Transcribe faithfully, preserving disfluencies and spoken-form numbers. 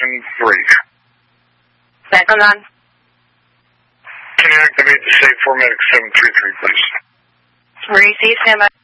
seven three. Background on. Can you activate the safe format seven three three, please? Receive, stand by.